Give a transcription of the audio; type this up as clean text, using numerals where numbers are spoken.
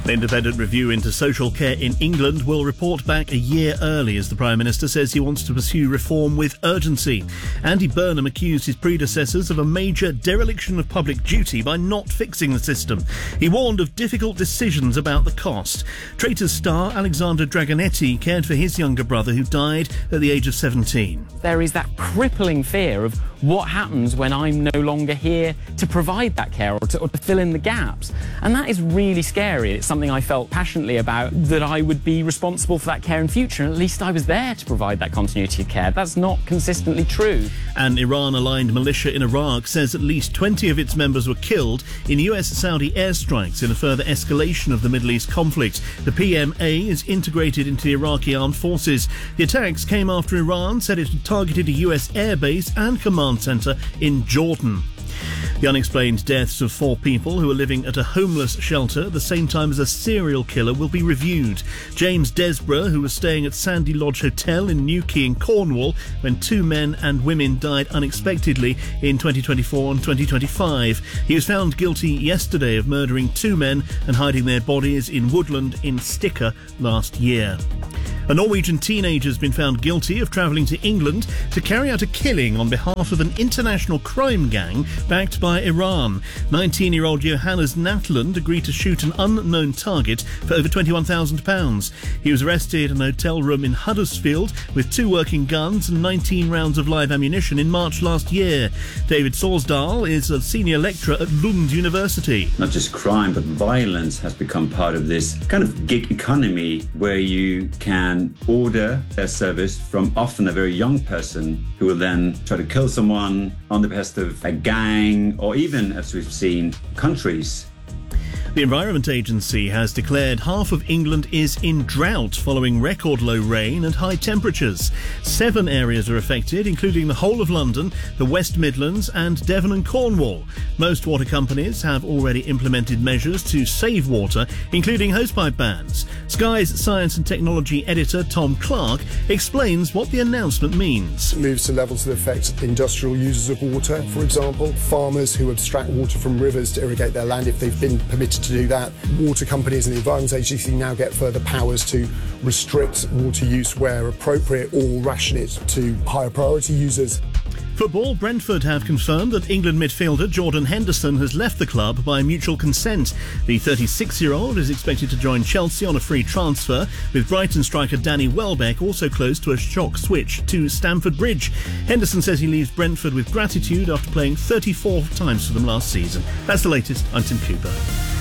The independent review into social care in England will report back a year early as the Prime Minister says he wants to pursue reform with urgency. Andy Burnham accused his predecessors of a major dereliction of public duty by not fixing the system. He warned of difficult decisions about the cost. Traitors star Alexander Dragonetti cared for his younger brother who died at the age of 17. There is that crippling fear of what happens when I'm no longer here to provide that care or to fill in the gaps. And that is really scary. It's something I felt passionately about, that I would be responsible for that care in future, and at least I was there to provide that continuity of care. That's not consistently true. An Iran-aligned militia in Iraq says at least 20 of its members were killed in US-Saudi airstrikes in a further escalation of the Middle East conflict. The PMA is integrated into the Iraqi armed forces. The attacks came after Iran said it had targeted a US airbase and command centre in Jordan. The unexplained deaths of 4 people who are living at a homeless shelter at the same time as a serial killer will be reviewed. James Desborough, who was staying at Sandy Lodge Hotel in Newquay in Cornwall when 2 men and women died unexpectedly in 2024 and 2025. He was found guilty yesterday of murdering 2 men and hiding their bodies in woodland in Sticker last year. A Norwegian teenager has been found guilty of travelling to England to carry out a killing on behalf of an international crime gang backed by Iran. 19-year-old Johannes Natland agreed to shoot an unknown target for over £21,000. He was arrested in a hotel room in Huddersfield with 2 working guns and 19 rounds of live ammunition in March last year. David Sorsdahl is a senior lecturer at Lund University. Not just crime, but violence has become part of this kind of gig economy where you can order a service from often a very young person who will then try to kill someone on the behest of a gang or even, as we've seen, countries. The Environment Agency has declared half of England is in drought following record low rain and high temperatures. 7 areas are affected, including the whole of London, the West Midlands and Devon and Cornwall. Most water companies have already implemented measures to save water, including hosepipe bans. Sky's science and technology editor Tom Clark explains what the announcement means. It moves to levels that affect industrial users of water, for example, farmers who abstract water from rivers to irrigate their land if they've been permitted to do that. Water companies and the Environment Agency now get further powers to restrict water use where appropriate or ration it to higher priority users. Football, Brentford have confirmed that England midfielder Jordan Henderson has left the club by mutual consent. The 36-year-old is expected to join Chelsea on a free transfer, with Brighton striker Danny Welbeck also close to a shock switch to Stamford Bridge. Henderson says he leaves Brentford with gratitude after playing 34 times for them last season. That's the latest. I'm Tim Cooper.